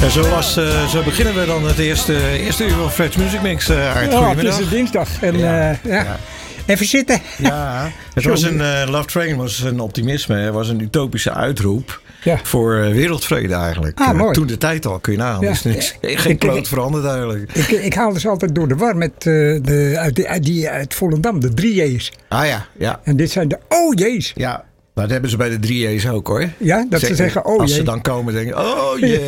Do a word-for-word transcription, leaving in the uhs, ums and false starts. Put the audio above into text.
En zo, was, uh, zo beginnen we dan het eerste, eerste uur van Fred's Music Mix. Uh, Aart, ja, goedemiddag. het is dinsdag. En, ja. Uh, ja. Ja. Even zitten. Ja, het was een uh, Love Train was een optimisme. Het was een utopische uitroep ja. voor uh, wereldvrede eigenlijk. Ah, mooi. Uh, toen de tijd al, kun je nagaan. Ja. Dus niks, geen kloot veranderd eigenlijk. Ik, ik haal dus altijd door de war met uh, de, uit, de, uit, die uit Volendam, de drie J's. Ah ja, ja. En dit zijn de O J's. Ja, dat hebben ze bij de drie J's ook hoor. Ja, dat Zeg, ze zeggen oh jee. Als ze dan komen denken, oh jee.